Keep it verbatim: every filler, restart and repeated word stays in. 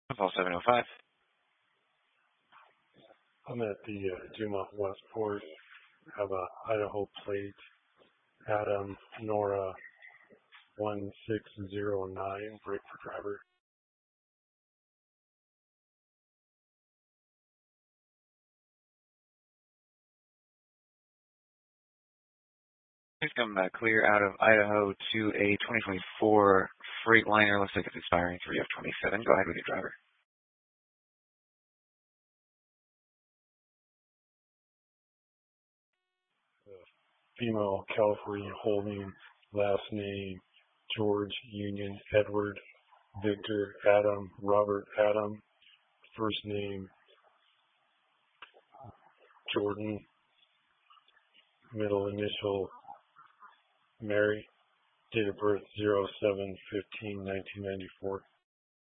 Call seven oh five. I'm at the uh, Juma Westport. Have a Idaho plate. Adam Nora one six zero nine. Break for driver. Please come back clear out of Idaho to a twenty twenty-four Freightliner. Looks like it's expiring three of twenty-seven. Go ahead with your driver. Uh, female California holding. Last name George Union Edward Victor Adam Robert Adam. First name Jordan. Middle initial Mary. Date of birth zero seven fifteen nineteen ninety-four.